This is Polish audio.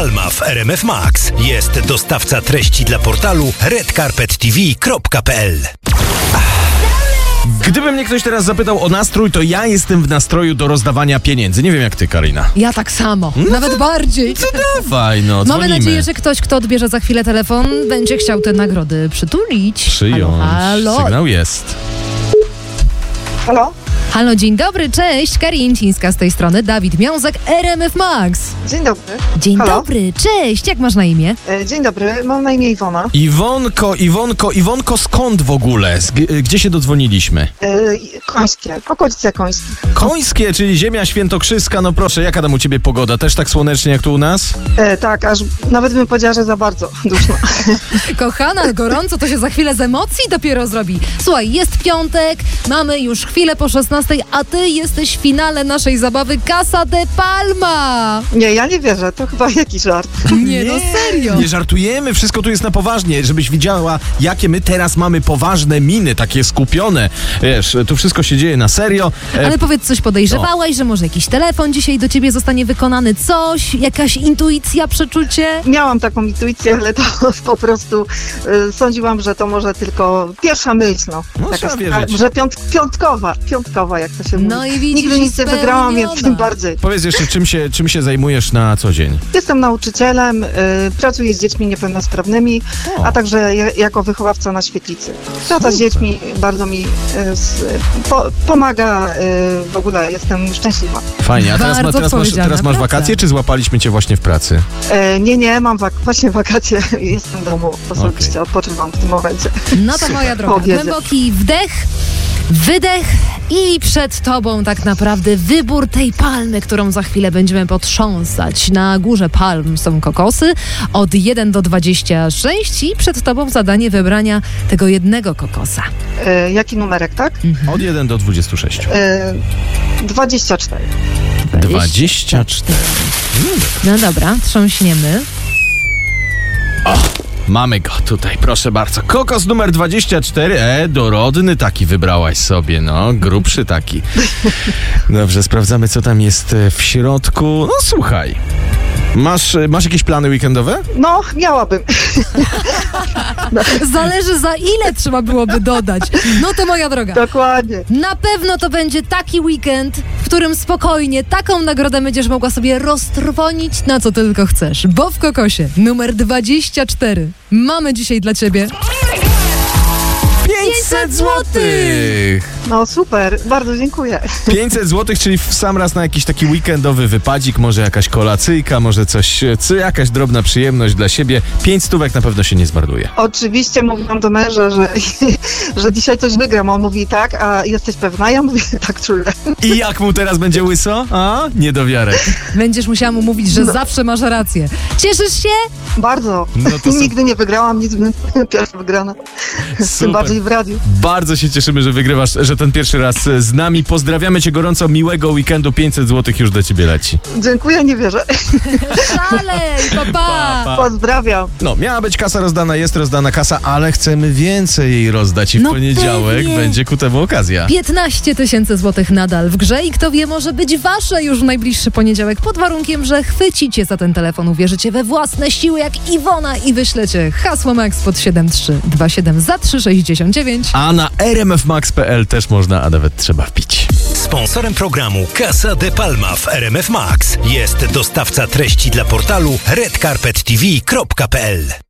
Palma w RMF Max. Jest dostawca treści dla portalu redcarpettv.pl. Gdyby mnie ktoś teraz zapytał o nastrój, to ja jestem w nastroju do rozdawania pieniędzy. Nie wiem jak ty, Karina. Ja tak samo, nawet bardziej. To dawaj, no, dzwonimy. Mamy nadzieję, że ktoś, kto odbierze za chwilę telefon, będzie chciał te nagrody przytulić. Przyjąć. Halo. Sygnał jest. Halo? Halo, dzień dobry, cześć, Karincińska z tej strony, Dawid Miązek, RMF Max. Dzień dobry. Dzień Halo? dobry, cześć, jak masz na imię? Dzień dobry, mam na imię Iwona. Iwonko, skąd w ogóle? Gdzie się dodzwoniliśmy? Końskie, okolice Końskich. Końskie, czyli ziemia świętokrzyska. No proszę, jaka tam u ciebie pogoda? Też tak słonecznie jak tu u nas? Tak, aż nawet bym powiedziała, że za bardzo duszno. Kochana, gorąco to się za chwilę z emocji dopiero zrobi. Słuchaj, jest piątek, mamy już chwilę po 16, a ty jesteś w finale naszej zabawy Casa de Palma. Nie, ja nie wierzę, to chyba jakiś żart. Nie, no serio. Nie żartujemy, wszystko tu jest na poważnie, żebyś widziała, jakie my teraz mamy poważne miny, takie skupione. Wiesz, tu wszystko się dzieje na serio. Ale powiedz, coś podejrzewałaś, że może jakiś telefon dzisiaj do ciebie zostanie wykonany, coś, jakaś intuicja, przeczucie? Miałam taką intuicję, ale to po prostu sądziłam, że to może tylko pierwsza myśl, no. No, Taka trzeba wierzyć. że piątkowa, jak to się mówi. No i widzisz, Nigdy nic nie wygrałam, więc tym bardziej. Powiedz jeszcze, czym się zajmujesz na co dzień? Jestem nauczycielem, pracuję z dziećmi niepełnosprawnymi, a także jako wychowawca na świetlicy. Praca z dziećmi bardzo mi pomaga, w ogóle jestem szczęśliwa. Fajnie, a teraz masz Bardzo wakacje, czy złapaliśmy cię właśnie w pracy? Nie, mam właśnie wakacje, jestem w domu, osobiście odpoczywam w tym momencie. No to moja droga, głęboki wdech, wydech i przed tobą tak naprawdę wybór tej palmy, którą za chwilę będziemy potrząsać. Na górze palm są kokosy od 1 do 26 i przed tobą zadanie wybrania tego jednego kokosa. Jaki numerek, tak? Od 1 do 26. 24. 24. No dobra, trząśniemy. Mamy go tutaj, proszę bardzo. Kokos numer 24. Dorodny taki wybrałaś sobie, no, grubszy taki. Dobrze, sprawdzamy, co tam jest w środku. No słuchaj, masz jakieś plany weekendowe? No, miałabym. Zależy za ile trzeba byłoby dodać. No to moja droga. Dokładnie. Na pewno to będzie taki weekend, w którym spokojnie taką nagrodę będziesz mogła sobie roztrwonić na co tylko chcesz. Bo w kokosie numer 24 mamy dzisiaj dla ciebie 500 złotych! No super, bardzo dziękuję. 500 złotych, czyli w sam raz na jakiś taki weekendowy wypadzik, może jakaś kolacyjka, może coś, jakaś drobna przyjemność dla siebie. 5 stówek na pewno się nie zmarnuje. Oczywiście mówiłam do męża, że dzisiaj coś wygram. On mówi tak, a jesteś pewna? Ja mówię tak czuję. I jak mu teraz będzie łyso? Niedowiarek. Będziesz musiała mu mówić, że zawsze masz rację. Cieszysz się? Bardzo. No to Nigdy nie wygrałam, nic pierwsza wygrana. Tym bardziej w radiu. Bardzo się cieszymy, że wygrywasz, że ten pierwszy raz z nami. Pozdrawiamy cię gorąco, miłego weekendu. 500 złotych już do ciebie leci. Dziękuję, nie wierzę. Szalej, pa. Pozdrawiam. No, miała być kasa rozdana, jest rozdana kasa, ale chcemy więcej jej rozdać i w poniedziałek pewnie będzie ku temu okazja. 15 000 złotych nadal w grze i kto wie, może być wasze już w najbliższy poniedziałek, pod warunkiem, że chwycicie za ten telefon, uwierzycie we własne siły jak Iwona i wyślecie hasło MAX pod 7327 za 369. A na rmfmax.pl też można, a nawet trzeba wbić. Sponsorem programu Casa de Palma w RMF Max jest dostawca treści dla portalu redcarpettv.pl.